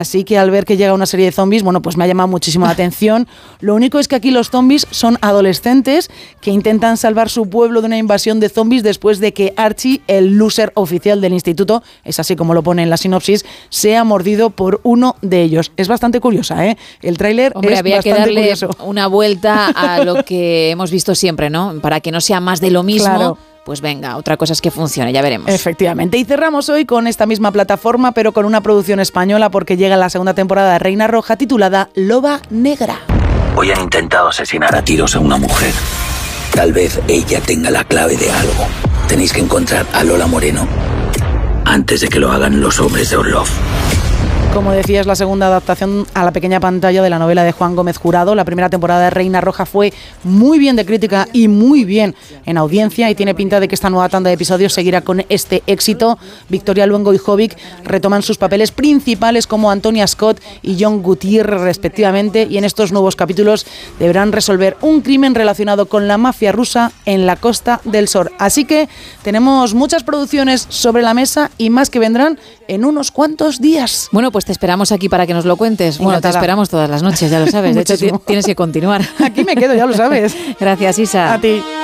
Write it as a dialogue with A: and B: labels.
A: Así que al ver que llega una serie de zombies, bueno, pues me ha llamado muchísimo la atención. Lo único es que aquí los zombies son adolescentes que intentan salvar su pueblo de una invasión de zombies después de que Archie, el loser oficial del instituto, es así como lo pone en la sinopsis, sea mordido por uno de ellos. Es bastante curiosa, ¿eh? El tráiler es
B: había
A: bastante
B: que darle
A: curioso.
B: Una vuelta a lo que hemos visto siempre, ¿no? Para que no sea más de lo mismo.
A: Claro.
B: Pues venga, otra cosa es que funcione, ya veremos.
A: Efectivamente. Y cerramos hoy con esta misma plataforma, pero con una producción española, porque llega la segunda temporada de Reina Roja titulada Loba Negra.
C: Hoy han intentado asesinar a tiros a una mujer. Tal vez ella tenga la clave de algo. Tenéis que encontrar a Lola Moreno antes de que lo hagan los hombres de Orlov.
A: Como decía, es la segunda adaptación a la pequeña pantalla de la novela de Juan Gómez Jurado. La primera temporada de Reina Roja fue muy bien de crítica y muy bien en audiencia, y tiene pinta de que esta nueva tanda de episodios seguirá con este éxito. Victoria Luengo y Jovic retoman sus papeles principales como Antonia Scott y John Gutiérrez respectivamente, y en estos nuevos capítulos deberán resolver un crimen relacionado con la mafia rusa en la Costa del Sol. Así que tenemos muchas producciones sobre la mesa y más que vendrán en unos cuantos días.
B: Bueno, pues te esperamos aquí para que nos lo cuentes. Bueno, te esperamos todas las noches, ya lo sabes. De hecho, tienes que continuar.
A: Aquí me quedo, ya lo sabes.
B: Gracias, Isa.
A: A ti.